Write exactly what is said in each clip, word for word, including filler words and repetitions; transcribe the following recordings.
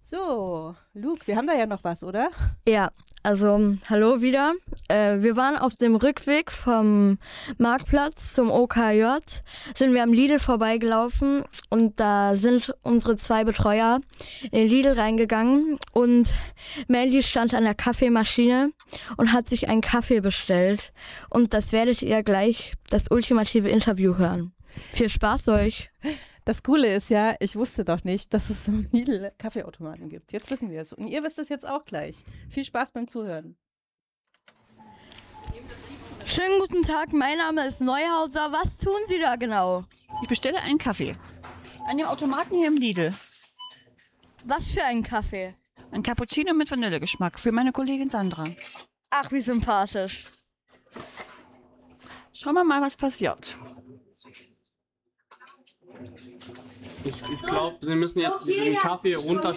So, Luke, wir haben da ja noch was, oder? Ja, also hallo wieder. Äh, wir waren auf dem Rückweg vom Marktplatz zum O K J, sind wir am Lidl vorbeigelaufen und da sind unsere zwei Betreuer in den Lidl reingegangen und Mandy stand an der Kaffeemaschine und hat sich einen Kaffee bestellt und das werdet ihr gleich das ultimative Interview hören. Viel Spaß euch! Das Coole ist ja, ich wusste doch nicht, dass es im Lidl Kaffeeautomaten gibt. Jetzt wissen wir es. Und ihr wisst es jetzt auch gleich. Viel Spaß beim Zuhören. Schönen guten Tag, mein Name ist Neuhauser. Was tun Sie da genau? Ich bestelle einen Kaffee. An dem Automaten hier im Lidl. Was für einen Kaffee? Ein Cappuccino mit Vanillegeschmack für meine Kollegin Sandra. Ach, wie sympathisch. Schauen wir mal, was passiert. Ich, ich glaube, Sie müssen jetzt den Kaffee runter.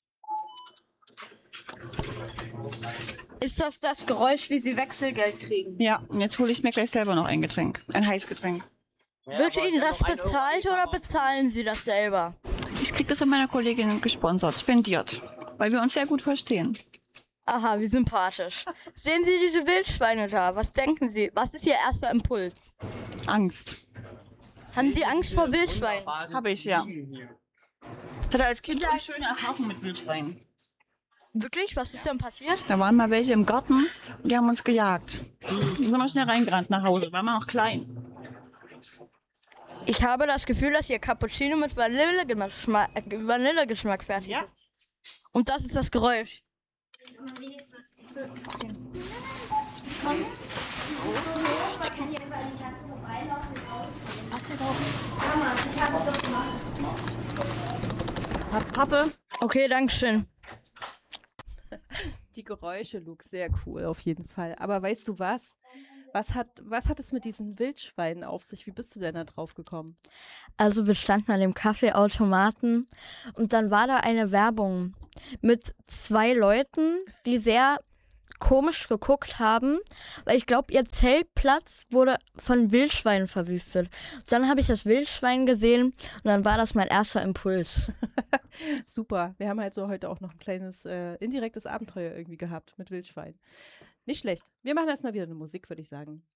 Ist das das Geräusch, wie Sie Wechselgeld kriegen? Ja, und jetzt hole ich mir gleich selber noch ein Getränk. Ein Heißgetränk. Wird Ihnen das bezahlt oder bezahlen Sie das selber? Ich kriege das an meiner Kollegin gesponsert, spendiert. Weil wir uns sehr gut verstehen. Aha, wie sympathisch. Sehen Sie diese Wildschweine da? Was denken Sie? Was ist Ihr erster Impuls? Angst. Haben Sie Angst vor Wildschweinen? Habe ich, ja. Ich hatte als Kind eine schöne Erfahrung mit Wildschweinen. Wirklich? Was ist denn passiert? Da waren mal welche im Garten und die haben uns gejagt. Dann sind wir schnell reingerannt nach Hause, waren wir noch klein. Ich habe das Gefühl, dass Ihr Cappuccino mit Vanillegeschmack, äh, Vanillegeschmack fertig Ja. ist. Und das ist das Geräusch. Da kann ja über die Klasse vorbeilaufen und raus. Was denn auch? Mama, ich habe das gemacht. Pappe. Okay, dankeschön. Die Geräusche, Luke, sehr cool auf jeden Fall. Aber weißt du was? Was hat, was hat es mit diesen Wildschweinen auf sich? Wie bist du denn da drauf gekommen? Also wir standen an dem Kaffeeautomaten und dann war da eine Werbung mit zwei Leuten, die sehr komisch geguckt haben, weil ich glaube, ihr Zeltplatz wurde von Wildschweinen verwüstet. Und dann habe ich das Wildschwein gesehen und dann war das mein erster Impuls. Super, wir haben halt so heute auch noch ein kleines äh, indirektes Abenteuer irgendwie gehabt mit Wildschweinen. Nicht schlecht. Wir machen erstmal wieder eine Musik, würde ich sagen.